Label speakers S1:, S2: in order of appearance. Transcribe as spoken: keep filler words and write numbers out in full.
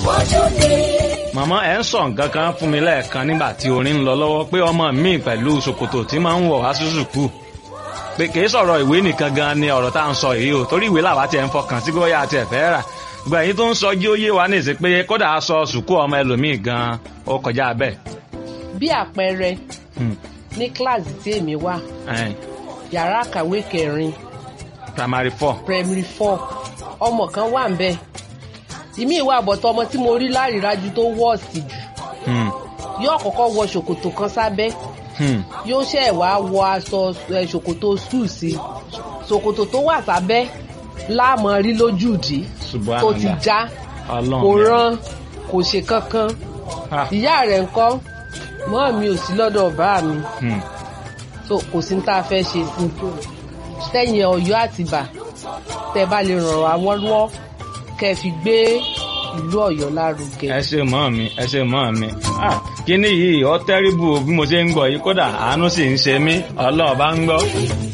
S1: màmá ẹ̀ ń sọ nǹkan kan fún mi lẹ́ẹ̀kan nígbà tí orin ń lọ lọ́wọ́ pé ọmọ mi pẹ̀lú ṣòkòtò tí máa ń wọ̀ wá sí sùkúù pé kìí sọ̀rọ̀ ìwé nìkan gan ni ọ̀rọ̀ tá à ń sọ yìí o torí ìwé làwa tiẹ̀ ń fọkàn sí bóyá àti ẹ̀fẹ́ rà gbogbo èyí tó ń sọ jí ó yé wa ní ìsìn pé kódà aṣọ sùkúù ọmọ ẹlòmíì gan ó kọjá bẹ́ẹ̀.
S2: bí àpẹẹrẹ ní kíláàsì tí èmi wà yàrá àkàwé kẹrin
S1: primary four
S2: primary four ọmọ kan wà ń bẹ ìmí ìwà àbọ̀tọ̀ ọmọ tí mo rí lárídájú tó wọ́ọ̀sì jù yóò kọ́kọ́ wọ ṣòkòtò kan sábẹ́ yóò ṣẹ̀ wá wọ aṣọ ṣòkòtò sùn sí ṣòkòtò tó wà sábẹ́ láàmú rí lójúdì tó ti já kò rán kò ṣe kankan ìyá rẹ̀ ńkọ́ mọ́ mi ò sí lọ́dọ̀ bá mi so kò sí ní tá a fẹ́ ṣe sí sẹ́yìn Ọ̀yọ́ Àtìbà tẹ́ bá lè ràn wá lọ́wọ́ kẹ́ fi gbé ìlú Ọ̀yọ́ lárugẹ.
S1: ẹ ṣe mọ́ mi ẹ ṣe mọ́ mi kíní yìí ọ tẹ́rìbù bí mo ṣe ń gbọ́ yìí kódà àánú sì ń ṣe mí Ọlọ́run bá ń gbọ́.